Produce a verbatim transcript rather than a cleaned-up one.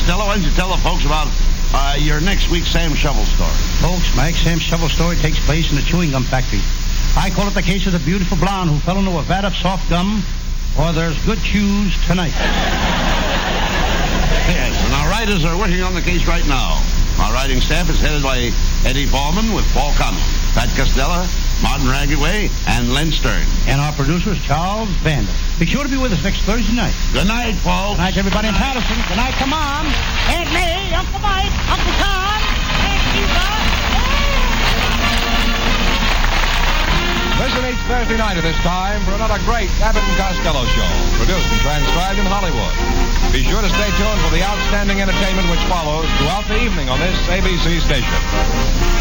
Costello, why don't you tell the folks about uh, your next week's Sam Shovel story? Folks, my Sam Shovel story takes place in a chewing gum factory. I call it the case of the beautiful blonde who fell into a vat of soft gum, or there's good chews tonight. Yes, and our writers are working on the case right now. Our writing staff is headed by Eddie Ballman with Paul Connell, Pat Costello, Martin Raggaway, and Len Stern. And our producer is Charles Vander. Be sure to be with us next Thursday night. Good night, folks. Good night, everybody in Patterson. Good night, come on. Aunt May, Uncle Mike, Uncle Tom, Aunt Eva. Listen each Thursday night at this time for another great Abbott and Costello show, produced and transcribed in Hollywood. Be sure to stay tuned for the outstanding entertainment which follows throughout the evening on this A B C station.